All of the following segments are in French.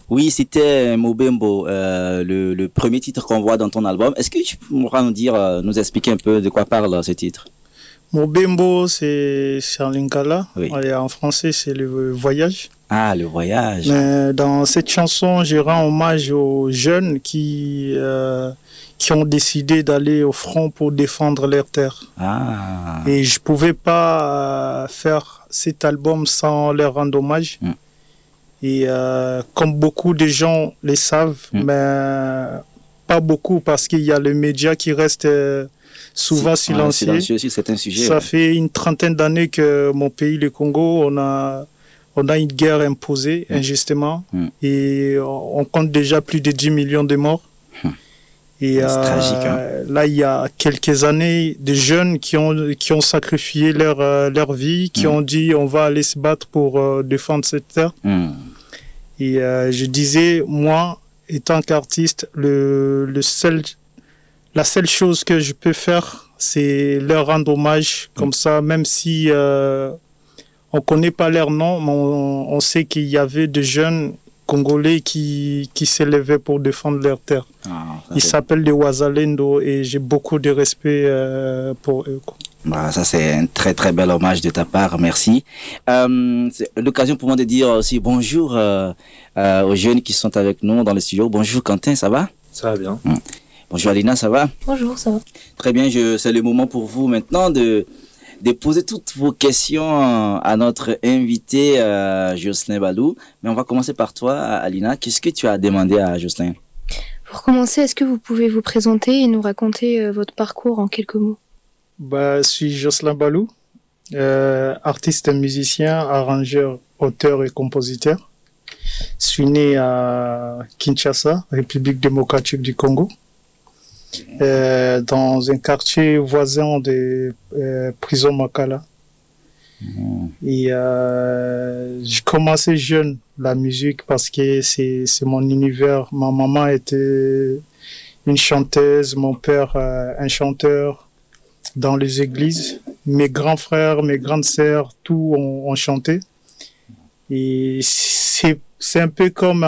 Oui, c'était Mobembo, le premier titre qu'on voit dans ton album. Est-ce que tu pourras nous dire, nous expliquer un peu de quoi parle ce titre? Mobembo, c'est en lingala. Oui. Et en français, c'est le voyage. Ah, le voyage. Mais dans cette chanson, je rends hommage aux jeunes qui ont décidé d'aller au front pour défendre leur terre. Ah. Et je pouvais pas faire cet album sans leur rendre hommage. Et comme beaucoup de gens le savent, mais pas beaucoup parce qu'il y a le média qui reste souvent silencieux. Silencieux sur certains sujets. Ça fait une trentaine d'années que mon pays, le Congo, on a une guerre imposée injustement et on compte déjà plus de 10 millions de morts. Et c'est tragique, hein? là, il y a quelques années, des jeunes qui ont sacrifié leur vie, qui ont dit on va aller se battre pour défendre cette terre. Et je disais, moi, étant qu'artiste, la seule chose que je peux faire, c'est leur rendre hommage. Comme ça, même si on connaît pas leur nom, mais on sait qu'il y avait des jeunes Congolais qui s'élevaient pour défendre leur terre. Ils s'appellent les Wazalendo et j'ai beaucoup de respect pour eux. Bah, ça, c'est un très, très bel hommage de ta part. Merci. C'est l'occasion pour moi de dire aussi bonjour aux jeunes qui sont avec nous dans le studio. Bonjour Quentin, ça va? Ça va bien. Bonjour Alina, ça va? Bonjour, ça va. Très bien, c'est le moment pour vous maintenant de poser toutes vos questions à notre invité Jocelyn Balou. Mais on va commencer par toi, Alina. Qu'est-ce que tu as demandé à Jocelyn? Pour commencer, est-ce que vous pouvez vous présenter et nous raconter votre parcours en quelques mots? Je suis Jocelyn Balou, artiste, musicien, arrangeur, auteur et compositeur. Je suis né à Kinshasa, République démocratique du Congo, dans un quartier voisin de prison Makala. Et j'ai commencé jeune la musique parce que c'est mon univers. Ma maman était une chanteuse, mon père un chanteur dans les églises. Mes grands frères, mes grandes sœurs, tout ont chanté. Et c'est un peu comme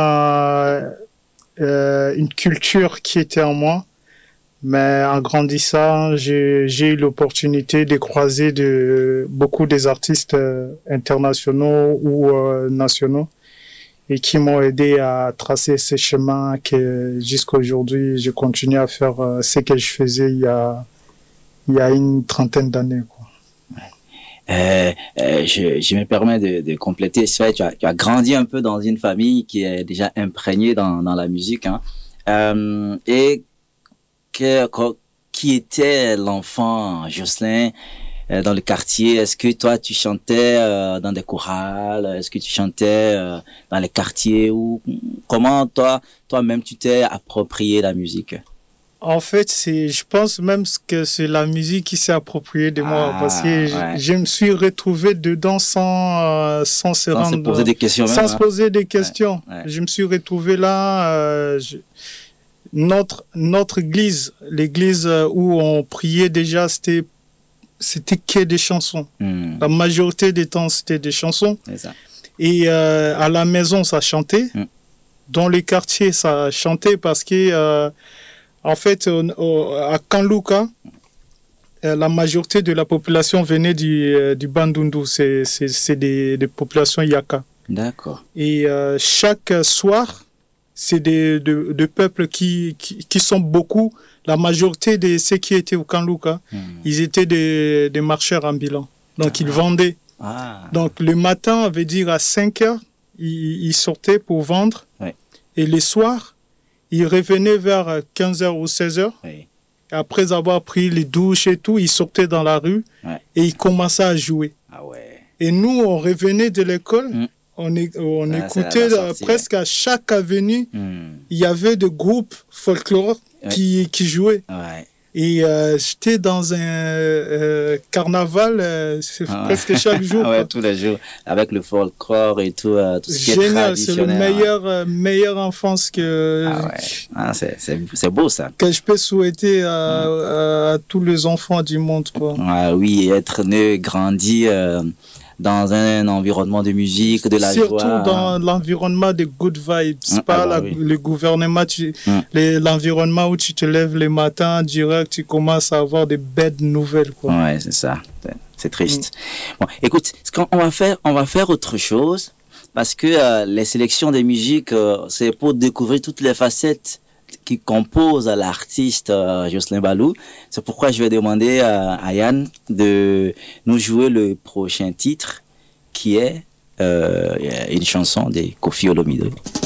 une culture qui était en moi. Mais en grandissant, j'ai eu l'opportunité de croiser beaucoup des artistes internationaux ou nationaux et qui m'ont aidé à tracer ce chemin que jusqu'à aujourd'hui, je continue à faire ce que je faisais il y a une trentaine d'années, quoi. Je me permets de compléter. C'est vrai, tu as grandi un peu dans une famille qui est déjà imprégnée dans la musique, hein. Et qui était l'enfant Jocelyn dans le quartier? Est-ce que toi tu chantais dans des chorales? Est-ce que tu chantais dans les quartiers? Ou comment toi-même tu t'es approprié la musique? En fait, je pense même que c'est la musique qui s'est appropriée de moi parce que je me suis retrouvé dedans sans se poser des questions. Sans se poser des questions. Je me suis retrouvé là. Notre église, l'église où on priait déjà, c'était que des chansons. La majorité des temps, c'était des chansons. Et à la maison, ça chantait. Dans les quartiers, ça chantait parce que en fait, à Kanluka, la majorité de la population venait du Bandundu. C'est des populations Yaka. D'accord. Et chaque soir, c'est des peuples qui sont beaucoup. La majorité de ceux qui étaient au Kanluka, ils étaient des marcheurs ambulants. Donc, ils vendaient. Donc, le matin, on veut dire à 5 heures, ils sortaient pour vendre. Et le soir, ils revenaient vers 15 heures ou 16 heures. Après avoir pris les douches et tout, ils sortaient dans la rue et ils commençaient à jouer. Et nous, on revenait de l'école. On écoutait presque à chaque avenue, il y avait des groupes folklore qui jouaient. Et j'étais dans un carnaval presque chaque jour. Tous les jours, avec le folklore et tout ce qui est génial, c'est le traditionnel. meilleure enfance que c'est beau ça. Que je peux souhaiter à tous les enfants du monde, quoi. Oui, être né, grandi dans un environnement de musique, de la Surtout joie. dans l'environnement de good vibes, pas oui. le gouvernement, l'environnement où tu te lèves le matin, direct, tu commences à avoir des belles nouvelles, quoi. Ouais, c'est ça. C'est triste. Bon, écoute, on va faire autre chose parce que les sélections des musiques, c'est pour découvrir toutes les facettes qui composent l'artiste Jocelyn Baloul. C'est pourquoi je vais demander à Yann de nous jouer le prochain titre qui est une chanson de Koffi Olomide.